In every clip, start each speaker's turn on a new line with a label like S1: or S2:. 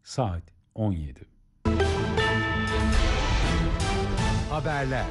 S1: saat 17.
S2: Haberler.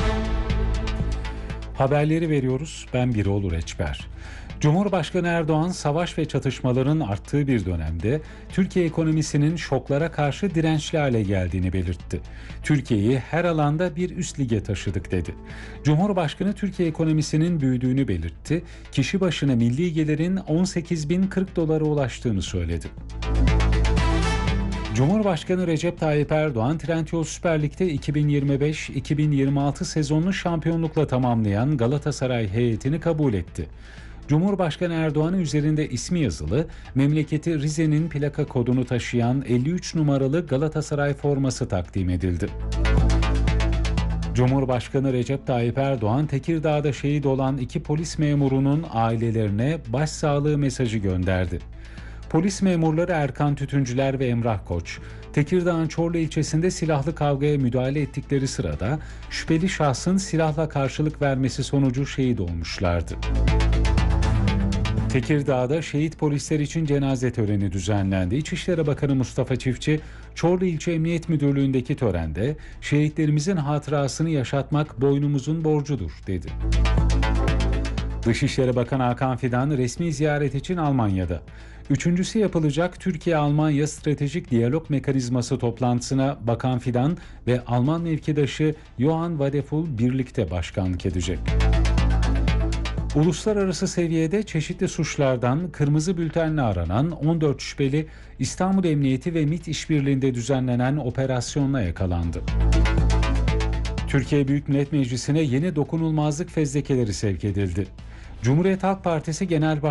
S1: Haberleri veriyoruz. Ben Birol Reçber. Cumhurbaşkanı Erdoğan, savaş ve çatışmaların arttığı bir dönemde Türkiye ekonomisinin şoklara karşı dirençli hale geldiğini belirtti. Türkiye'yi her alanda bir üst lige taşıdık dedi. Cumhurbaşkanı Türkiye ekonomisinin büyüdüğünü belirtti. Kişi başına milli gelirin 18.040 dolara ulaştığını söyledi. Cumhurbaşkanı Recep Tayyip Erdoğan, Trendyol Süper Lig'de 2025-2026 sezonunu şampiyonlukla tamamlayan Galatasaray heyetini kabul etti. Cumhurbaşkanı Erdoğan'ın üzerinde ismi yazılı, memleketi Rize'nin plaka kodunu taşıyan 53 numaralı Galatasaray forması takdim edildi. Cumhurbaşkanı Recep Tayyip Erdoğan, Tekirdağ'da şehit olan 2 polis memurunun ailelerine başsağlığı mesajı gönderdi. Polis memurları Erkan Tütüncüler ve Emrah Koç, Tekirdağ'ın Çorlu ilçesinde silahlı kavgaya müdahale ettikleri sırada şüpheli şahsın silahla karşılık vermesi sonucu şehit olmuşlardı. Tekirdağ'da şehit polisler için cenaze töreni düzenlendi. İçişleri Bakanı Mustafa Çiftçi, Çorlu İlçe Emniyet Müdürlüğü'ndeki törende şehitlerimizin hatırasını yaşatmak boynumuzun borcudur dedi. Dışişleri Bakanı Hakan Fidan resmi ziyaret için Almanya'da. Üçüncüsü yapılacak Türkiye-Almanya Stratejik Diyalog Mekanizması toplantısına Bakan Fidan ve Alman mevkidaşı Johann Wadefull birlikte başkanlık edecek. Uluslararası seviyede çeşitli suçlardan kırmızı bültenle aranan 14 şüpheli İstanbul Emniyeti ve MİT işbirliğinde düzenlenen operasyonla yakalandı. Türkiye Büyük Millet Meclisi'ne yeni dokunulmazlık fezlekeleri sevk edildi. Cumhuriyet Halk Partisi Genel